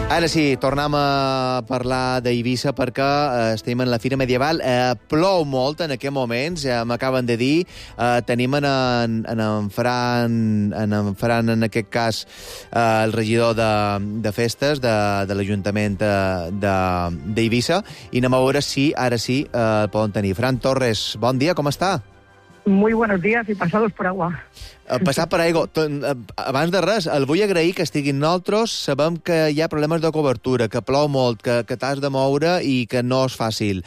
Ara sí, tornem a parlar d'Eivissa perquè estem en la Fira Medieval. Plou molt en aquests moments, ja m'acaben de dir. Tenim en Fran, en aquest cas, el regidor de festes de l'Ajuntament d'Eivissa, i anem a veure si ara sí el poden tenir. Fran Torres, bon dia, com està? Muy buenos días y pasados por agua. Passat per aigua. Abans de res, el vull agrair que estiguin nosaltres. Sabem que hi ha problemes de cobertura, que plou molt, que t'has de moure i que no és fàcil.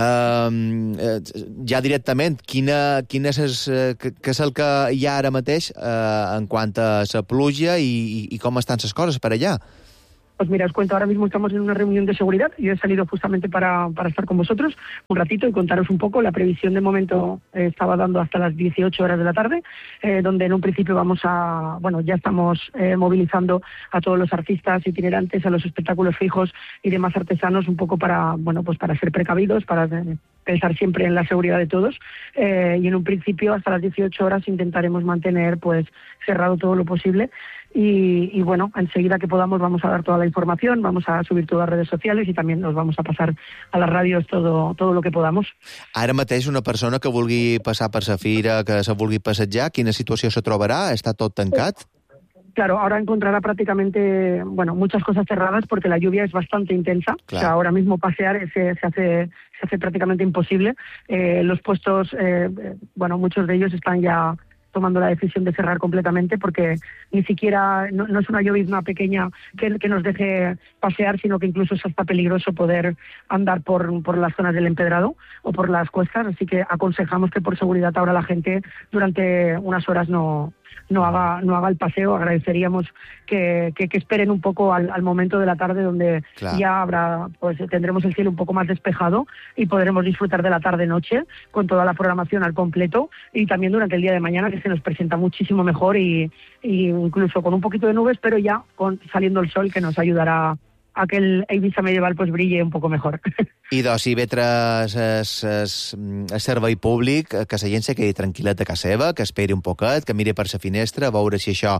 Ja directament, què és el que hi ha ara mateix en quant a la pluja i com estan les coses per allà? Pues mira, os cuento, ahora mismo estamos en una reunión de seguridad. Yo he salido justamente para estar con vosotros un ratito y contaros un poco. La previsión de momento estaba dando hasta las 18 horas de la tarde, donde en un principio ya estamos movilizando a todos los artistas itinerantes, a los espectáculos fijos y demás artesanos un poco para ser precavidos, para pensar siempre en la seguridad de todos. Y en un principio hasta las 18 horas intentaremos mantener pues cerrado todo lo posible. Y bueno, enseguida que podamos vamos a dar toda la información, vamos a subir todas las redes sociales y también nos vamos a pasar a las radios todo lo que podamos. Ara mateix una persona que vulgui passar per la fira, que se vulgui passejar, quina situació se trobarà? Està tot tancat? Claro, ahora encontrará prácticamente, muchas cosas cerradas porque la lluvia es bastante intensa. Claro. O sea, ahora mismo pasear se hace prácticamente imposible. Los puestos, muchos de ellos están ya tomando la decisión de cerrar completamente porque ni siquiera, no es una llovizna pequeña que nos deje pasear, sino que incluso es hasta peligroso poder andar por las zonas del empedrado o por las cuestas, así que aconsejamos que por seguridad ahora la gente durante unas horas no haga el paseo. Agradeceríamos que esperen un poco al momento de la tarde donde claro, ya tendremos el cielo un poco más despejado y podremos disfrutar de la tarde-noche con toda la programación al completo, y también durante el día de mañana, que se nos presenta muchísimo mejor y incluso con un poquito de nubes, pero ya saliendo el sol, que nos ayudará a que el Eivissa Medieval pues brille un poco mejor. I si ve el servei públic, que la gent se quedi tranquil·leta a casa seva, que esperi un poquet, que miri per la finestra, a veure si això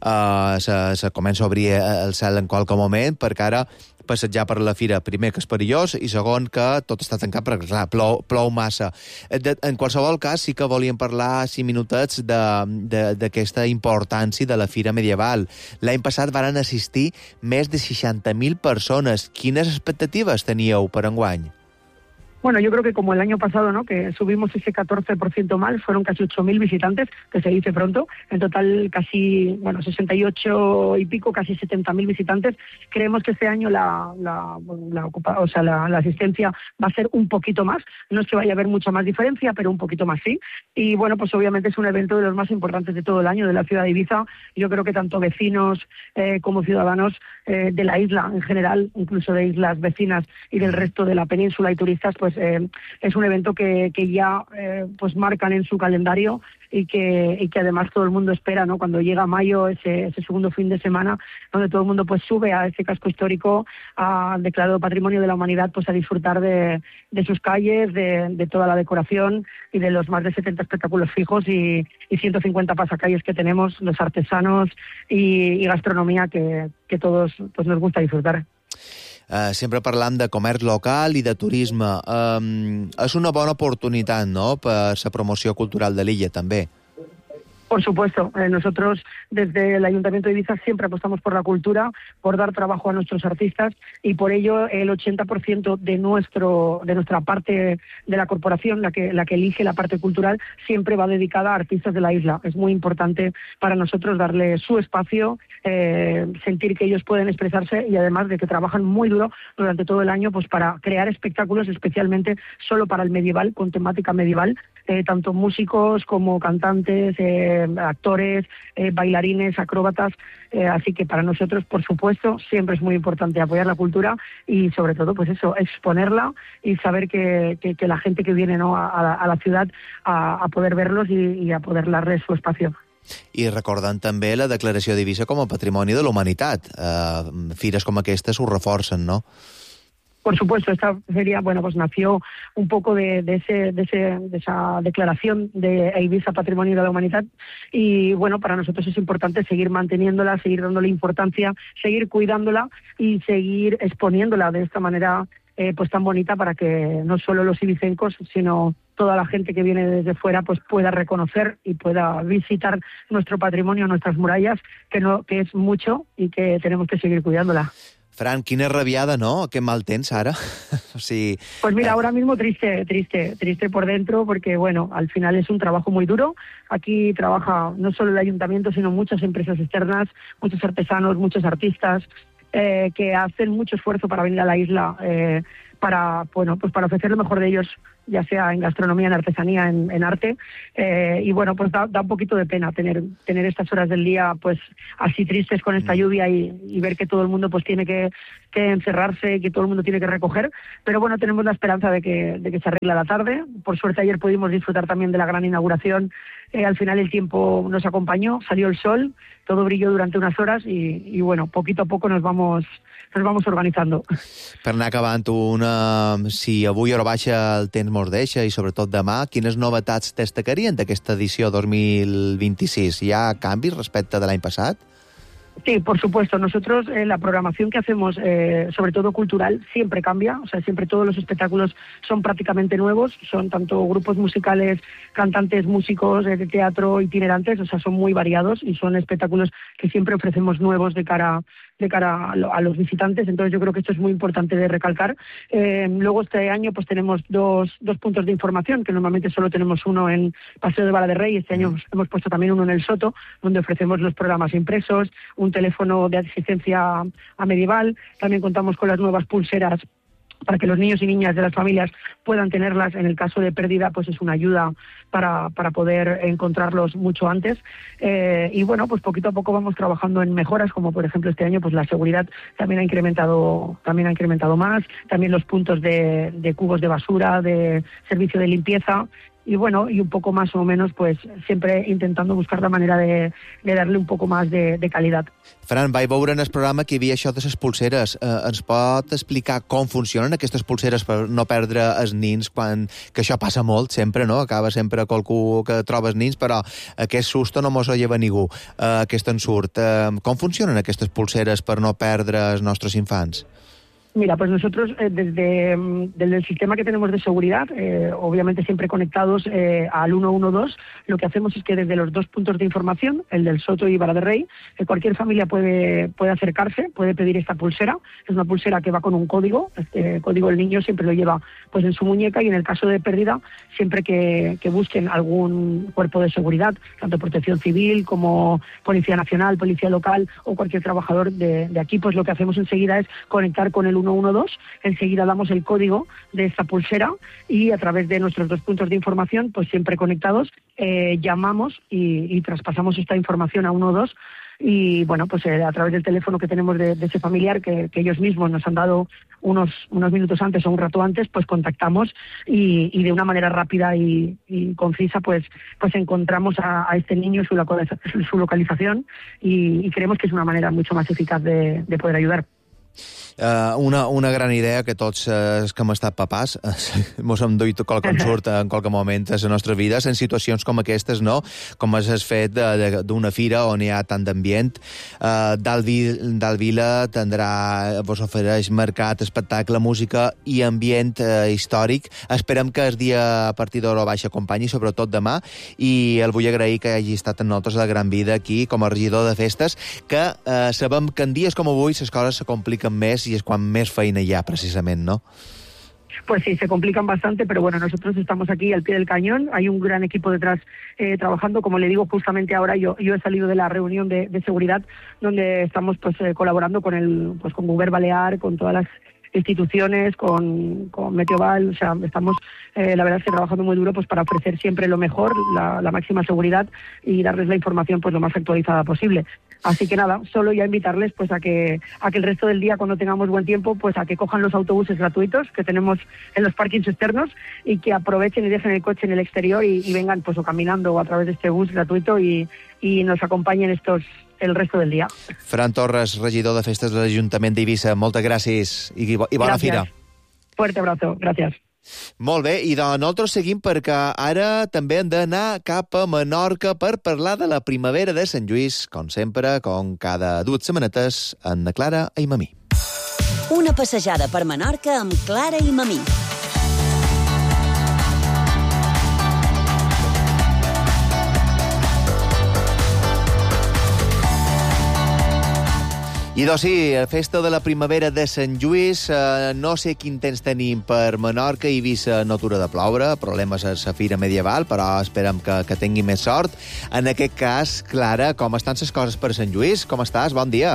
se comença a obrir el cel en qualque moment, perquè ara passejar per la fira, primer, que és perillós, i segon, que tot està tancat perquè, clar, plou massa. En qualsevol cas, sí que volíem parlar 5 minutets d'aquesta importància de la Fira Medieval. L'any passat varen assistir més de 60.000 persones. Quines expectatives teníeu per enguany? Bueno, yo creo que como el año pasado, ¿no?, que subimos ese 14% más, fueron casi 8.000 visitantes, que se dice pronto, en total casi, 68 y pico, casi 70.000 visitantes. Creemos que este año la asistencia va a ser un poquito más, no es que vaya a haber mucha más diferencia, pero un poquito más sí. Y bueno, pues obviamente es un evento de los más importantes de todo el año de la ciudad de Ibiza. Yo creo que tanto vecinos como ciudadanos de la isla en general, incluso de islas vecinas y del resto de la península y turistas, pues es un evento que ya pues marcan en su calendario y que además todo el mundo espera, ¿no?, cuando llega mayo, ese segundo fin de semana, donde todo el mundo pues sube a ese casco histórico declarado Patrimonio de la Humanidad, pues a disfrutar de sus calles, de toda la decoración y de los más de 70 espectáculos fijos y 150 pasacalles que tenemos, los artesanos y gastronomía que todos pues nos gusta disfrutar. Sempre parlam de comerç local i de turisme. És una bona oportunitat, no?, per la promoció cultural de l'illa, també. Por supuesto, nosotros desde el Ayuntamiento de Ibiza siempre apostamos por la cultura, por dar trabajo a nuestros artistas, y por ello el 80% de nuestra parte de la corporación, la que elige la parte cultural, siempre va dedicada a artistas de la isla. Es muy importante para nosotros darle su espacio, sentir que ellos pueden expresarse, y además de que trabajan muy duro durante todo el año pues para crear espectáculos especialmente solo para el medieval, con temática medieval, tanto músicos como cantantes, actores, bailarines, acróbatas, así que para nosotros, por supuesto, siempre es muy importante apoyar la cultura y sobre todo, pues eso, exponerla y saber que la gente que viene, ¿no?, a la ciudad a poder verlos y a poder darles su espacio. I recordant també la declaració d'Eivissa com a Patrimoni de la Humanitat. Fires com aquestes ho reforcen, no? Por supuesto, esta feria, bueno, pues nació un poco de esa declaración de Eivissa Patrimonio de la Humanidad y, bueno, para nosotros es importante seguir manteniéndola, seguir dándole importancia, seguir cuidándola y seguir exponiéndola de esta manera pues tan bonita para que no solo los ibicencos, sino toda la gente que viene desde fuera pues pueda reconocer y pueda visitar nuestro patrimonio, nuestras murallas, que es mucho y que tenemos que seguir cuidándola. Fran, quina rabiada, ¿no? Qué mal tens ara. O sigui, pues mira, ahora mismo triste por dentro, porque bueno, al final es un trabajo muy duro. Aquí trabaja no solo el ayuntamiento, sino muchas empresas externas, muchos artesanos, muchos artistas, que hacen mucho esfuerzo para venir a la isla, para ofrecer lo mejor de ellos, ya sea en gastronomía, en artesanía, en arte, y bueno, pues da un poquito de pena tener estas horas del día pues así tristes con esta lluvia y ver que todo el mundo pues tiene que encerrarse, que todo el mundo tiene que recoger, pero bueno, tenemos la esperanza de que se arregle la tarde. Por suerte ayer pudimos disfrutar también de la gran inauguración, al final el tiempo nos acompañó, salió el sol, todo brilló durante unas horas y bueno, poquito a poco nos vamos organitzando. Per anar acabant, si avui hora baixa el temps mos deixa i sobretot demà, quines novetats destacarien d'aquesta edició 2026? Hi ha canvis respecte de l'any passat? Sí, por supuesto. Nosotros, la programación que hacemos, sobre todo cultural, siempre cambia. O sea, siempre todos los espectáculos son prácticamente nuevos. Son tanto grupos musicales, cantantes, músicos, de teatro, itinerantes. O sea, son muy variados y son espectáculos que siempre ofrecemos nuevos de cara a los visitantes. Entonces yo creo que esto es muy importante de recalcar. Luego este año pues tenemos dos puntos de información, que normalmente solo tenemos uno en Paseo de Vara de Rey. Este año hemos puesto también uno en el Soto, donde ofrecemos los programas impresos, un teléfono de asistencia a medieval. También contamos con las nuevas pulseras para que los niños y niñas de las familias puedan tenerlas. En el caso de pérdida, pues es una ayuda para poder encontrarlos mucho antes. Y bueno, pues poquito a poco vamos trabajando en mejoras, como por ejemplo este año pues la seguridad también ha incrementado más, también los puntos de cubos de basura, de servicio de limpieza. Y bueno, y un poco más o menos, pues siempre intentando buscar la manera de darle un poco más de calidad. Fran, vaig veure en el programa que hi havia això de les pulseres. Ens pot explicar com funcionen aquestes pulseres per no perdre els nins, que això passa molt sempre, no? Acaba sempre qualcú que troba els nins, però aquest susto no mos ho lleva ningú, aquest ensurt. Com funcionen aquestes pulseres per no perdre els nostres infants? Mira, pues nosotros desde el sistema que tenemos de seguridad, obviamente siempre conectados al 112, lo que hacemos es que desde los dos puntos de información, el del Soto y Vara de Rey, cualquier familia puede acercarse, puede pedir esta pulsera. Es una pulsera que va con un código. Este código el niño siempre lo lleva pues en su muñeca, y en el caso de pérdida, siempre que busquen algún cuerpo de seguridad, tanto Protección Civil como Policía Nacional, Policía Local o cualquier trabajador de aquí, pues lo que hacemos enseguida es conectar con el 112, enseguida damos el código de esta pulsera y a través de nuestros dos puntos de información, pues siempre conectados, llamamos y traspasamos esta información a 112. Y bueno, pues a través del teléfono que tenemos de ese familiar, que ellos mismos nos han dado unos minutos antes o un rato antes, pues contactamos y de una manera rápida y concisa pues encontramos a este niño, su localización, y creemos que es una manera mucho más eficaz de poder ayudar. Una gran idea que tots els que hem estat papàs mos hem duit qualque ensurt en qualque moment de les nostres vides en situacions com aquestes, no? Com és el fet d'una fira on hi ha tant d'ambient. Dalt Vila vos ofereix mercat, espectacle, música i ambient històric. Esperem que el dia a partir d'hora baixa acompanyi, sobretot demà, i el vull agrair que hagi estat amb nosaltres a la Gran Vida aquí com a regidor de festes, que sabem que en dies com avui les coses se compliquen més y es cuando más feina ya, precisamente, ¿no? Pues sí, se complican bastante, pero bueno, nosotros estamos aquí al pie del cañón. Hay un gran equipo detrás trabajando. Como le digo, justamente ahora yo he salido de la reunión de seguridad, donde estamos pues colaborando con Govern Balear, con todas las instituciones, con Meteoval. O sea, estamos la verdad es que trabajando muy duro pues para ofrecer siempre lo mejor, la máxima seguridad y darles la información pues lo más actualizada posible. Así que nada, solo ya invitarles pues a que el resto del día, cuando tengamos buen tiempo, pues a que cojan los autobuses gratuitos que tenemos en los parkings externos y que aprovechen y dejen el coche en el exterior y vengan pues o caminando o a través de este bus gratuito y nos acompañen el resto del día. Fran Torres, regidor de festes de l'Ajuntament d'Eivissa, moltes gràcies i bona fira. Fuerte abrazo, gracias. Molt bé, i doncs nosaltres seguim perquè ara també hem d'anar cap a Menorca per parlar de la primavera de Sant Lluís, com sempre, com cada 2 setmanetes, en Clara i Mamí. Una passejada per Menorca amb Clara i Mamí. I doncs sí, la festa de la primavera de Sant Lluís, no sé quin temps tenim per Menorca, i vist no atura de ploure, problemes a la fira medieval, però esperem que tingui més sort. En aquest cas, Clara, com estan les coses per Sant Lluís? Com estàs? Bon dia.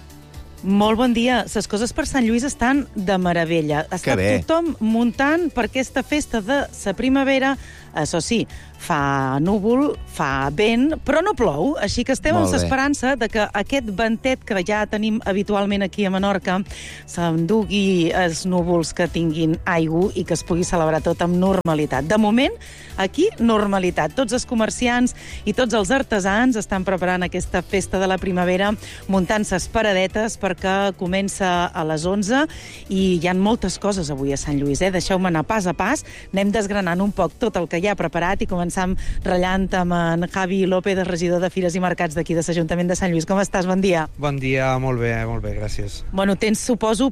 Molt bon dia. Les coses per Sant Lluís estan de meravella. Està tothom muntant per aquesta festa de la primavera. Això sí, fa núvol, fa vent, però no plou, així que estem amb l'esperança de que aquest ventet que ja tenim habitualment aquí a Menorca s'endugui els núvols que tinguin aigua i que es pugui celebrar tot amb normalitat. De moment, aquí, normalitat. Tots els comerciants i tots els artesans estan preparant aquesta festa de la primavera, muntant ses paradetes perquè comença a les 11 i hi ha moltes coses avui a Sant Lluís. Deixeu-me anar pas a pas, anem desgranant un poc tot el que ja preparat i començam ratllant amb en Javi López, regidor de Fires i Mercats d'aquí de l'Ajuntament de Sant Lluís. Com estàs? Bon dia. Bon dia, molt bé, gràcies. Bueno, tens, suposo,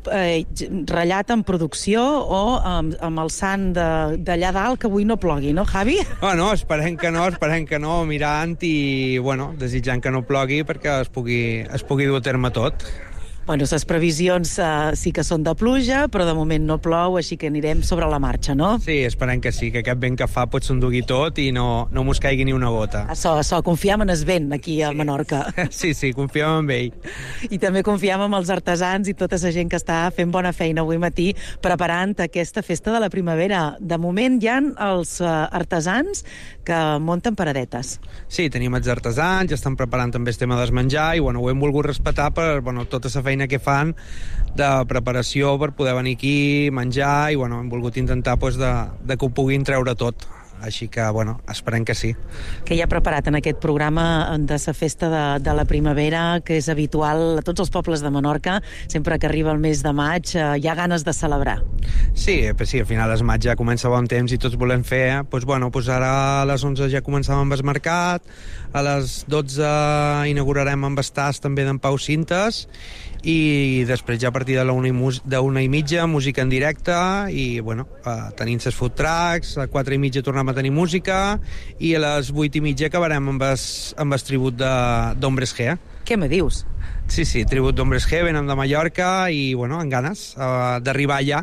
ratllat en producció o amb el sant d'allà dalt que avui no plogui, no, Javi? Bueno, esperem que no, mirant i, bueno, desitjant que no plogui perquè es pugui dur a terme tot. Bueno, les previsions sí que són de pluja, però de moment no plou, així que anirem sobre la marxa, no? Sí, esperem que sí, que aquest vent que fa pot s'endugui tot i no mos caigui ni una gota. Això, confiem en el vent aquí a Menorca. Sí, confiem en ell. I també confiem en els artesans i tota la gent que està fent bona feina avui matí preparant aquesta festa de la primavera. De moment hi ha els artesans que munten paradetes. Sí, tenim els artesans, ja estan preparant també el tema del menjar i, bueno, ho hem volgut respetar per, bueno, tota la feina que fan de preparació per poder venir aquí, menjar, i bueno, hem volgut intentar de que ho puguin treure tot. Així que, bueno, esperem que sí. Que hi ha preparat en aquest programa de la festa de la primavera, que és habitual a tots els pobles de Menorca, sempre que arriba el mes de maig, hi ha ganes de celebrar. Sí, al final el maig ja comença bon temps i tots volem fer, doncs ara a les 11 ja començàvem amb el mercat, a les 12 inaugurarem amb els tas també d'en Pau Cintes, i després ja a partir de la 1:30 música en directe i bueno, tenint les food trucks, a 4:30 tornem a tenir música i a les 8:30 acabarem amb el tribut d'Hombres G. Què me dius? Sí, tribut d'Hombres G, venen de Mallorca i bueno, amb ganes d'arribar allà,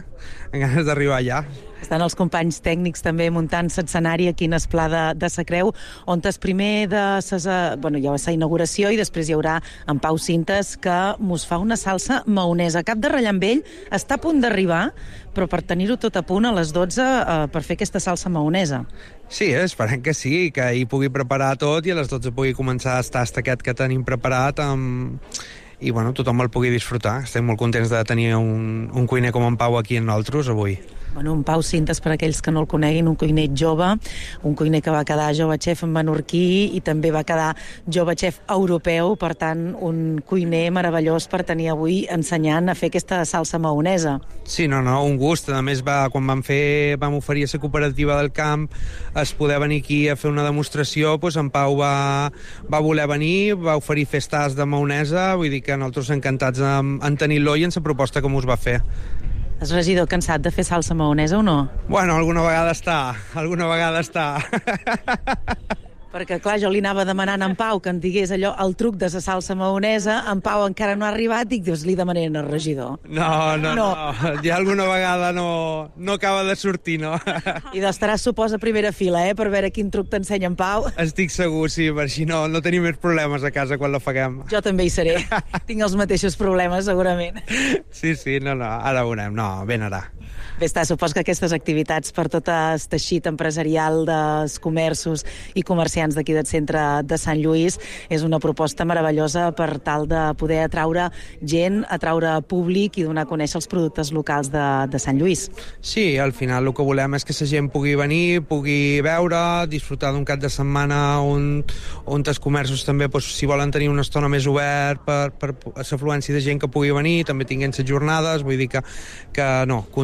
Estan els companys tècnics també muntant l'escenari aquí en el Pla de sa Creu, on el primer de ses... Bueno, hi ha la inauguració i després hi haurà en Pau Cintes que mos fa una salsa maonesa. Cap de ratllar amb ell, està a punt d'arribar, però per tenir-ho tot a punt a les 12 per fer aquesta salsa maonesa. Sí, esperem que sí, que hi pugui preparar tot i a les 12 pugui començar el tast aquest que tenim preparat i bueno, tothom el pugui disfrutar. Estem molt contents de tenir un cuiner com en Pau aquí en nosaltres avui. Bueno, en Pau Cintes, per aquells que no el coneguin, un cuiner jove, un cuiner que va quedar jove xef en menorquí i també va quedar jove xef europeu, per tant, un cuiner meravellós per tenir avui ensenyant a fer aquesta salsa maonesa. Sí, no, un gust. A més, quan vam oferir a la cooperativa del camp es poder venir aquí a fer una demostració, doncs en Pau va voler venir, va oferir festes de maonesa, vull dir que nosaltres encantats en tenir-lo i en la proposta que mos va fer. És regidor cansat de fer salsa maonesa o no? Bueno, alguna vegada està. Perquè, clar, jo li anava demanant a en Pau que em digués allò, el truc de la salsa maonesa. En Pau encara no ha arribat, dic, doncs li demanaré al regidor. No. Ja alguna vegada no acaba de sortir, no? I d'estaràs, suposa, a primera fila, per veure quin truc t'ensenya en Pau. Estic segur, sí, per així no tenim més problemes a casa quan la faguem. Jo també hi seré. Tinc els mateixos problemes, segurament. Sí, no, ara ho veurem. No, ben ara. Bé, supos que aquestes activitats per tot el teixit empresarial dels comerços i comerciants d'aquí del centre de Sant Lluís és una proposta meravellosa per tal de poder atraure gent, atraure públic i donar a conèixer els productes locals de Sant Lluís. Sí, al final el que volem és que la gent pugui venir, pugui veure, disfrutar d'un cap de setmana on els comerços també, si volen tenir una estona més obert per l'afluència de gent que pugui venir, també tinguin les jornades, vull dir que no, contents perquè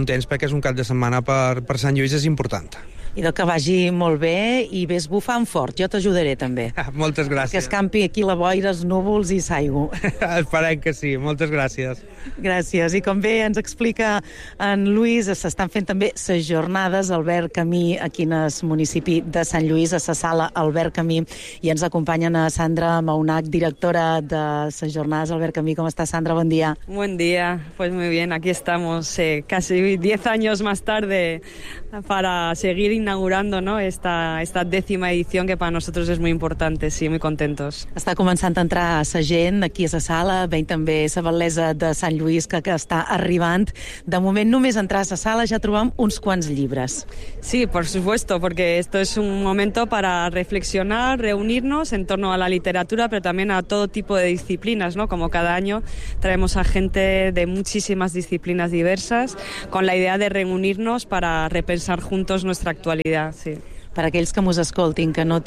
que és un cap de setmana per Sant Lluís és important. I que vagi molt bé i ves bufant fort. Jo t'ajudaré, també. Moltes gràcies. Que escampi aquí la boira, els núvols i s'aigua. Esperem que sí. Moltes gràcies. Gràcies. I com bé ens explica en Lluís, s'estan fent també les jornades Albert Camí aquí en el municipi de Sant Lluís, a la sala Albert Camí, i ens acompanyen a Sandra Maunac, directora de les jornades Albert Camí. Com està, Sandra? Bon dia. Buen día. Pues muy bien, aquí estamos casi 10 años más tarde para seguir inaugurando, ¿no?, esta 10ª edición, que para nosotros es muy importante, sí, muy contentos. Està començant a entrar la gent aquí a la sala, veiem també la bellesa de Sant Lluís que està arribant. De moment, només entrar a la sala ja trobem uns quants llibres. Sí, por supuesto, porque esto es un momento para reflexionar, reunirnos en torno a la literatura, pero también a todo tipo de disciplinas, ¿no? Como cada año traemos a gente de muchísimas disciplinas diversas con la idea de reunirnos para repensar juntos nuestra actualidad, sí. Per aquells que mos escoltin, que no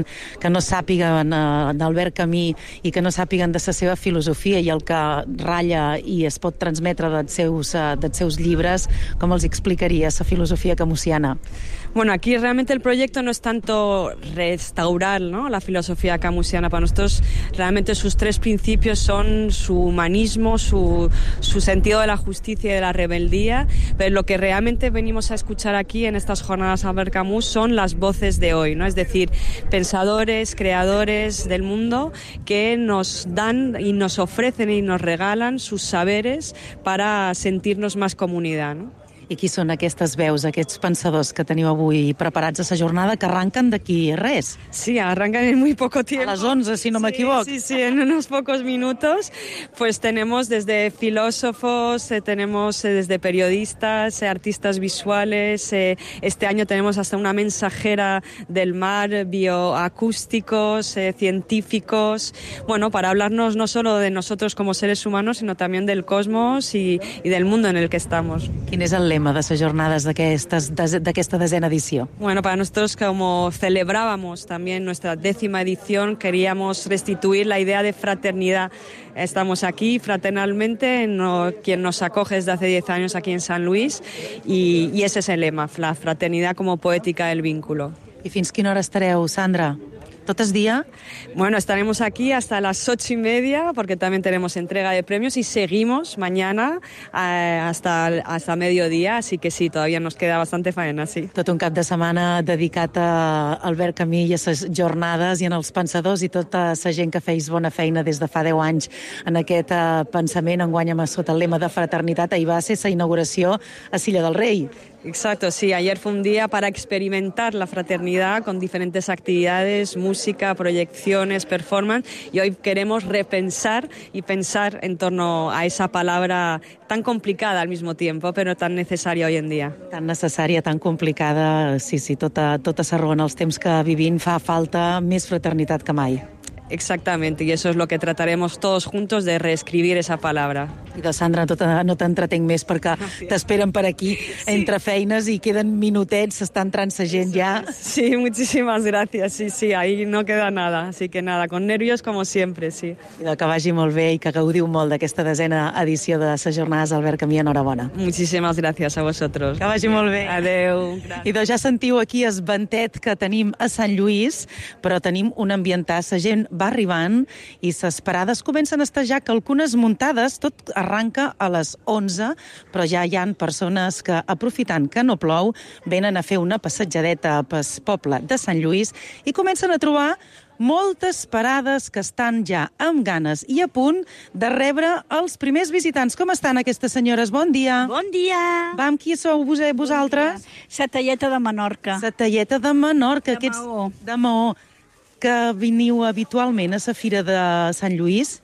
sàpiguen d'Albert Camí i que no sàpiguen de la seva filosofia i el que ratlla i es pot transmetre dels seus llibres, com els explicaria la filosofia camusiana? Bueno, aquí realmente el proyecto no es tanto restaurar, ¿no?, la filosofía camusiana. Para nosotros realmente sus 3 principios son su humanismo, su sentido de la justicia y de la rebeldía, pero lo que realmente venimos a escuchar aquí en estas jornadas Albert Camus son las voces de hoy, ¿no? Es decir, pensadores, creadores del mundo que nos dan y nos ofrecen y nos regalan sus saberes para sentirnos más comunidad, ¿no? I qui són aquestes veus, aquests pensadors que teniu avui preparats a la jornada, que arranquen d'aquí res? Sí, arrancan en muy poco tiempo. A las 11, si no me equivoco. Sí, en unos pocos minutos. Pues tenemos desde filósofos, tenemos desde periodistas, artistas visuales. Este año tenemos hasta una mensajera del mar, bioacústicos, científicos. Bueno, para hablarnos no solo de nosotros como seres humanos, sino también del cosmos y del mundo en el que estamos. Quin és el lema de les jornades d'aquesta 10ª edició? Bueno, para nosotros, como celebrábamos también nuestra 10ª edición, queríamos restituir la idea de fraternidad. Estamos aquí fraternalmente, quien nos acoge desde hace 10 años aquí en San Luis, y ese es el lema, la fraternidad como poética del vínculo. I fins quina hora estareu, Sandra? ¿Tot el día? Bueno, estaremos aquí hasta las 8:30 porque también tenemos entrega de premios y seguimos mañana hasta mediodía, así que sí, todavía nos queda bastante faena, sí. Tot un cap de setmana dedicat a Albert Camí i a les jornades i en els pensadors i tota la gent que feis bona feina des de fa 10 anys en aquest pensament. Enguany sota el lema de fraternitat. Ahir va ser la inauguració a Silla del Rei. Exacto, sí. Ayer fue un día para experimentar la fraternidad con diferentes actividades, música, proyecciones, performance, y hoy queremos repensar y pensar en torno a esa palabra tan complicada al mismo tiempo, pero tan necesaria hoy en día. Tan necessària, tan complicada, sí, tota la raó. En els temps que vivim fa falta més fraternitat que mai. Exactamente, y eso es lo que trataremos todos juntos de reescribir esa palabra. I de Sandra, no t'entretenc més perquè t'esperen per aquí entre feines i queden minutets, s'està entrant la gent ja. Sí, muchísimas gracias, sí, ahí no queda nada, así que nada, con nervios como siempre, sí. I que vagi molt bé i que gaudiu molt d'aquesta 10ª edició de les jornades Albert Camí. Enhorabona. Muchísimas gracias a vosotros. Que vagi molt bé. Adeu. I ja sentiu aquí el ventet que tenim a Sant Lluís, però tenim un ambientat, la gent va arribant i les parades comencen a estar ja algunes muntades. Tot arranca a les 11, però ja hi ha persones que, aprofitant que no plou, venen a fer una passejadeta pel poble de Sant Lluís i comencen a trobar moltes parades que estan ja amb ganes i a punt de rebre els primers visitants. Com estan aquestes senyores? Bon dia. Bon dia. Va, amb qui sou vosaltres? Sa Talleta de Menorca. Sa Talleta de Menorca. De Maó. De Maó. Que veniu habitualment a la Fira de Sant Lluís?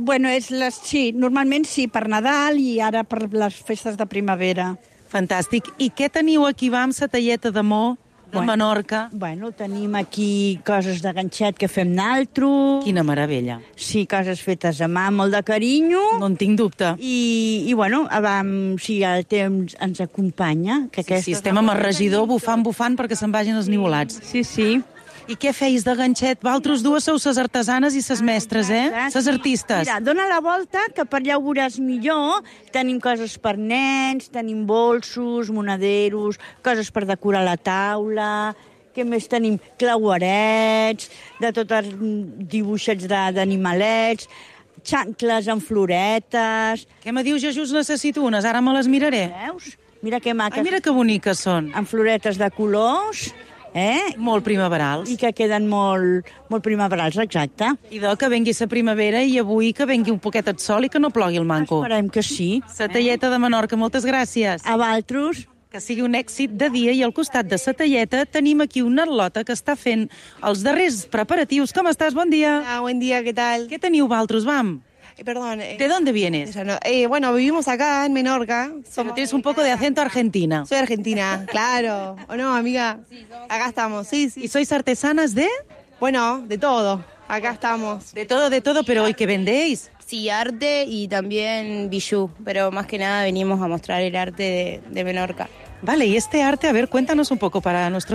Sí, normalment sí, per Nadal i ara per les festes de primavera. Fantàstic. I què teniu aquí, amb la Talleta de Maó? De Menorca. Tenim aquí coses de ganxet que fem naltro. Quina meravella. Sí, coses fetes a mà, molt de carinyo. No en tinc dubte. I si el temps ens acompanya. Sí, estem amb el regidor bufant perquè se'n vagin els nivolats. Sí. I què feis de ganxet? Valtros dues sou ses artesanes i ses mestres, ses artistes. Mira, dona la volta, que per allà ho veuràs millor. Tenim coses per nens, tenim bolsos, monaderos, coses per decorar la taula. Què més tenim? Clauerets, de tots els dibuixets d'animalets, xancles amb floretes. Què me dius? Jo just necessito unes, ara me les miraré. Veus? Mira que maques. Ai, mira que boniques són. Amb floretes de colors, Molt primaverals. I que queden molt primaverals, exacte. I que vengui la primavera i avui que vengui un poquet el sol i que no plogui el manco. Esperem que sí. La talleta de Menorca, moltes gràcies. A Valtros. Que sigui un èxit de dia, i al costat de la talleta tenim aquí una Arlota que està fent els darrers preparatius. Com estàs? Bon dia. Ah, buen día, ¿qué tal? ¿Qué teniu, Valtros? Vam. Perdón. ¿De dónde vienes? Bueno, vivimos acá en Menorca. Pero tienes un poco de acento argentina. Soy argentina, claro. ¿O no, amiga? Acá estamos, sí. ¿Y sois artesanas de? Bueno, de todo. Acá estamos. De todo, pero ¿hoy qué vendéis? Sí, arte y también bijú, pero más que nada venimos a mostrar el arte de Menorca. Vale, y este arte, a ver, cuéntanos un poco para nuestros